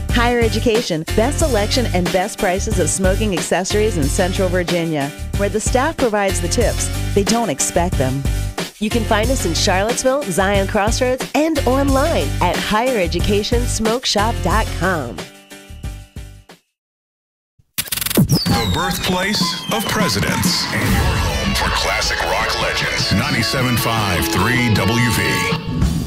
Higher Education, best selection and best prices of smoking accessories in Central Virginia, where the staff provides the tips. They don't expect them. You can find us in Charlottesville, Zion Crossroads, and online at highereducationsmokeshop.com. The birthplace of presidents and your home for classic rock legends. 97.5 3 WV.